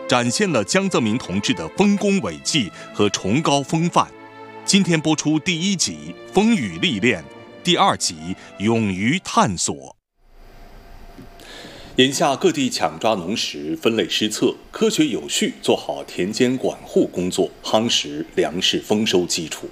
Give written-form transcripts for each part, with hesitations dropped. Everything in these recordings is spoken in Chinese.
展现了江泽民同志的丰功伟绩和崇高风范。今天播出第1集《风雨历练》，第2集《勇于探索》。眼下各地抢抓农时，分类施策，科学有序做好田间管护工作，夯实粮食丰收基础。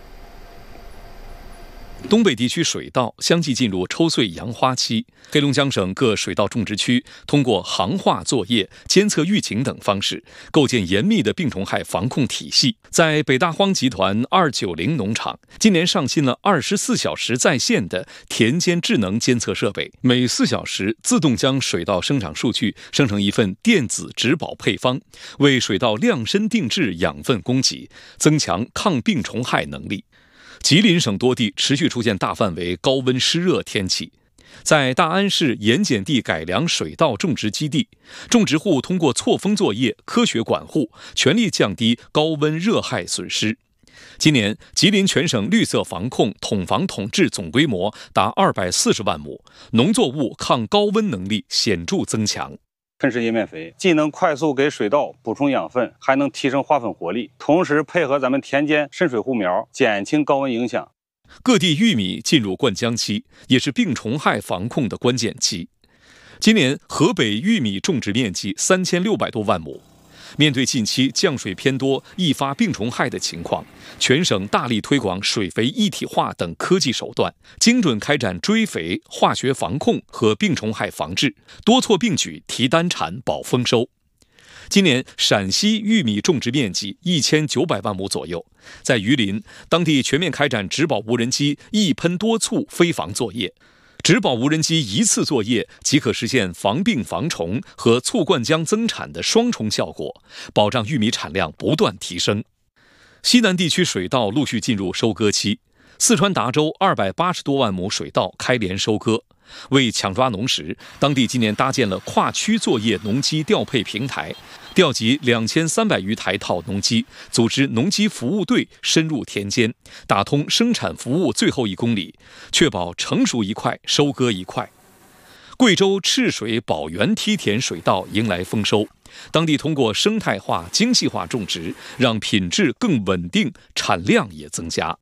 东北地区水稻相继进入抽穗扬花期，黑龙江省各水稻种植区通过行话作业、监测预警等方式，构建严密的病虫害防控体系。在北大荒集团290农场，今年上新了24小时在线的田间智能监测设备，每4小时自动将水稻生长数据生成一份电子植保配方，为水稻量身定制养分供给，增强抗病虫害能力。吉林省多地持续出现大范围高温湿热天气，在大安市盐碱地改良水稻种植基地，种植户通过错峰作业、科学管护，全力降低高温热害损失。今年，吉林全省绿色防控统防统治总规模达240万亩，农作物抗高温能力显著增强。 喷施叶面肥既能快速给水稻补充养分，还能提升花粉活力，同时配合咱们田间渗水护苗，减轻高温影响。 各地玉米进入灌浆期，也是病虫害防控的关键期。今年河北玉米种植面积3600多万亩。面对近期降水偏多、易发病虫害的情况，全省大力推广水肥一体化等科技手段，精准开展追肥、化学防控和病虫害防治，多措并举提单产保丰收。今年陕西玉米种植面积1900万亩左右，在榆林，当地全面开展植保无人机一喷多促飞防作业。植保无人机一次作业即可实现防病防虫和促灌浆增产的双重效果，保障玉米产量不断提升。西南地区水稻陆续进入收割期，四川达州280多万亩水稻开镰收割。为抢抓农时，当地今年搭建了跨区作业农机调配平台，调集2300余台套农机，组织农机服务队深入田间，打通生产服务最后1公里，确保成熟一块收割一块。贵州赤水宝源梯田水稻迎来丰收，当地通过生态化、精细化种植，让品质更稳定，产量也增加。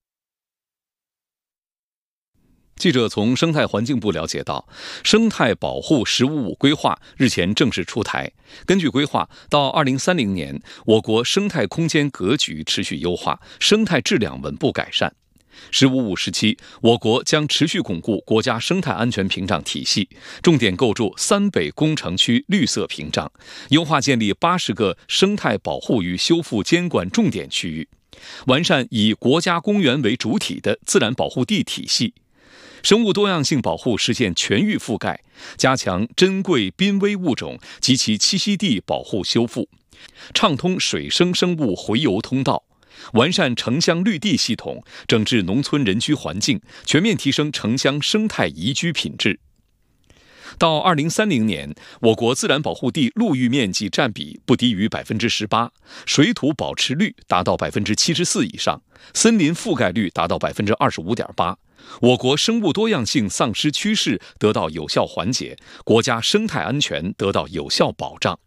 记者从生态环境部了解到，生态保护“15+5”规划日前正式出台。根据规划，到2030年，我国生态空间格局持续优化，生态质量稳步改善。“15+5”时期，我国将持续巩固国家生态安全屏障体系，重点构筑3北工程区绿色屏障，优化建立80个生态保护与修复监管重点区域，完善以国家公园为主体的自然保护地体系。生物多样性保护实现全域覆盖，加强珍贵濒危物种及其栖息地保护修复，畅通水生生物洄游通道，完善城乡绿地系统，整治农村人居环境，全面提升城乡生态宜居品质。到2030年，我国自然保护地陆域面积占比不低于18%，水土保持率达到74%以上，森林覆盖率达到25.8%。我国生物多样性丧失趋势得到有效缓解，国家生态安全得到有效保障。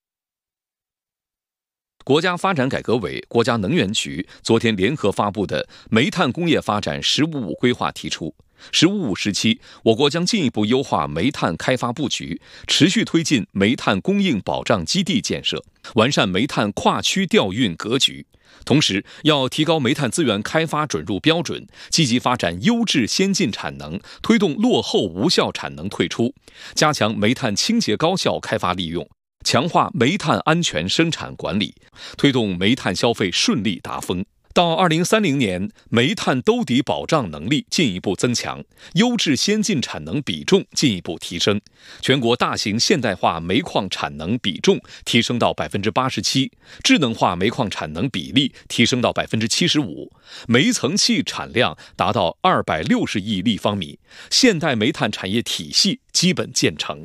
国家发展改革委、国家能源局昨天联合发布的煤炭工业发展“15+5”规划提出，“15+5”时期，我国将进一步优化煤炭开发布局，持续推进煤炭供应保障基地建设，完善煤炭跨区调运格局。同时，要提高煤炭资源开发准入标准，积极发展优质先进产能，推动落后无效产能退出，加强煤炭清洁高效开发利用，强化煤炭安全生产管理，推动煤炭消费顺利达峰。到2030年，煤炭兜底保障能力进一步增强，优质先进产能比重进一步提升，全国大型现代化煤矿产能比重提升到87%，智能化煤矿产能比例提升到75%，煤层气产量达到260亿立方米，现代煤炭产业体系基本建成。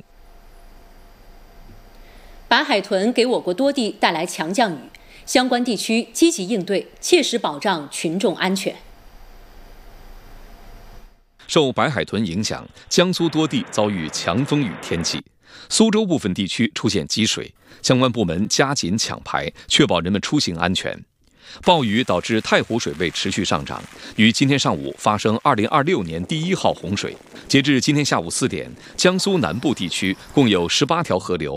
白海豚给我国多地带来强降雨，相关地区积极应对，切实保障群众安全。 受白海豚影响，江苏多地遭遇强风雨天气。 苏州部分地区出现积水，相关部门加紧抢排，确保人们出行安全。暴雨导致太湖水位持续上涨，于今天上午发生2026年第1号洪水。截至今天下午4点，江苏南部地区共有18条河流